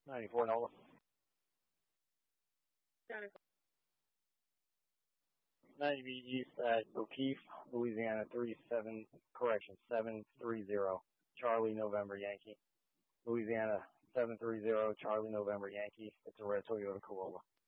94 Nola. Jennifer. 90 East at O'Keefe, Louisiana 730 Charlie November Yankee. Louisiana 730 Charlie November Yankee. It's a red Toyota Corolla.